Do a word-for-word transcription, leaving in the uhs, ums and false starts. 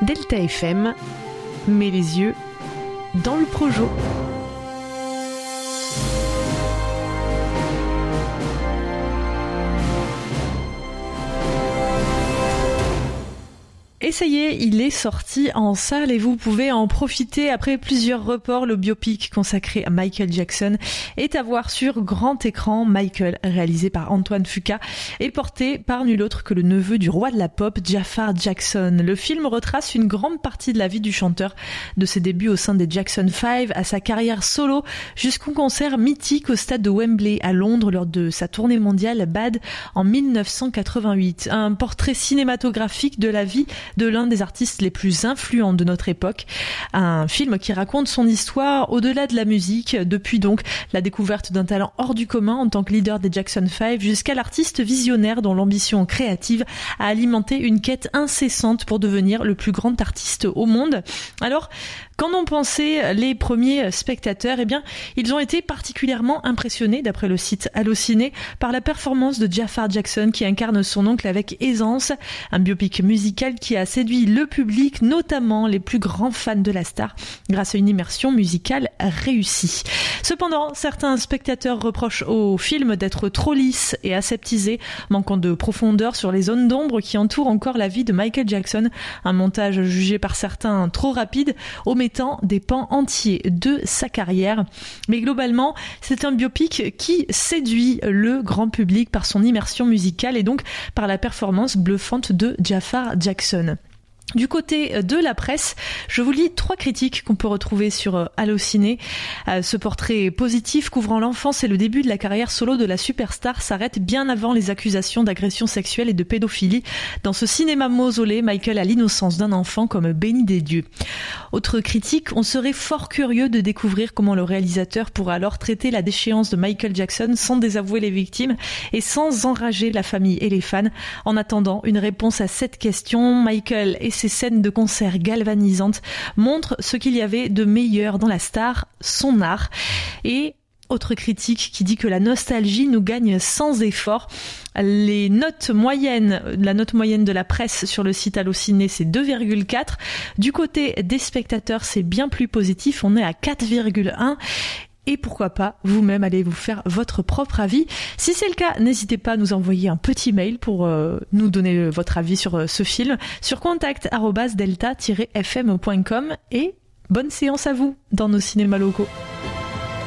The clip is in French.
Delta F M met les yeux dans le projo. Et ça y est, il est sorti en salle et vous pouvez en profiter après plusieurs reports. Le biopic consacré à Michael Jackson est à voir sur grand écran. Michael, réalisé par Antoine Fuqua, est porté par nul autre que le neveu du roi de la pop, Jafar Jackson. Le film retrace une grande partie de la vie du chanteur, de ses débuts au sein des Jackson five à sa carrière solo, jusqu'au concert mythique au stade de Wembley à Londres lors de sa tournée mondiale Bad en dix-neuf cent quatre-vingt-huit. Un portrait cinématographique de la vie de l'un des artistes les plus influents de notre époque. Un film qui raconte son histoire au-delà de la musique, depuis donc la découverte d'un talent hors du commun en tant que leader des Jackson five jusqu'à l'artiste visionnaire dont l'ambition créative a alimenté une quête incessante pour devenir le plus grand artiste au monde. Alors, qu'en ont pensé les premiers spectateurs ? Eh bien, ils ont été particulièrement impressionnés, d'après le site Allociné, par la performance de Jafar Jackson qui incarne son oncle avec aisance. Un biopic musical qui a séduit le public, notamment les plus grands fans de la star, grâce à une immersion musicale réussie. Cependant, certains spectateurs reprochent au film d'être trop lisse et aseptisé, manquant de profondeur sur les zones d'ombre qui entourent encore la vie de Michael Jackson. Un montage jugé par certains trop rapide, omettant des pans entiers de sa carrière. Mais globalement, c'est un biopic qui séduit le grand public par son immersion musicale et donc par la performance bluffante de Jafar Jackson. Du côté de la presse, je vous lis trois critiques qu'on peut retrouver sur Allociné. Ce portrait positif couvrant l'enfance et le début de la carrière solo de la superstar s'arrête bien avant les accusations d'agression sexuelle et de pédophilie. Dans ce cinéma mausolée, Michael a l'innocence d'un enfant comme béni des dieux. Autre critique, on serait fort curieux de découvrir comment le réalisateur pourra alors traiter la déchéance de Michael Jackson sans désavouer les victimes et sans enrager la famille et les fans. En attendant une réponse à cette question, Michael et ces scènes de concert galvanisantes montrent ce qu'il y avait de meilleur dans la star, son art. Et autre critique qui dit que la nostalgie nous gagne sans effort. Les notes moyennes, la note moyenne de la presse sur le site Allociné, c'est deux virgule quatre. Du côté des spectateurs, c'est bien plus positif, on est à quatre virgule un. Et pourquoi pas, vous-même, allez vous faire votre propre avis. Si c'est le cas, n'hésitez pas à nous envoyer un petit mail pour euh, nous donner votre avis sur euh, ce film sur contact arobase delta tiret f m point com et bonne séance à vous dans nos cinémas locaux.